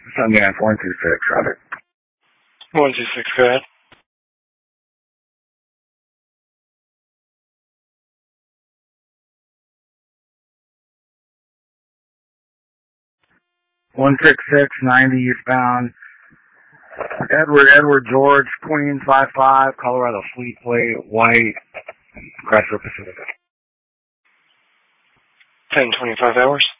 Sundance 126, Robert. 126, go ahead. (166) 90 eastbound. Edward George, Queen 55, Colorado Fleet Plate, white, Chrysler Pacifica. 10:25 hours.